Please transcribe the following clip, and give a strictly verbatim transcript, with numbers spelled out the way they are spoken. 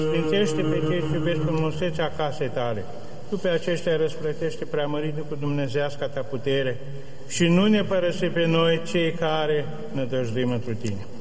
Sfințește pe cei ce iubești frumusețea casei tale. Tu pe aceștia răsplătește preamăritul cu dumnezeasca ta putere și nu ne părăsi pe noi cei care nădăjduim întru tine.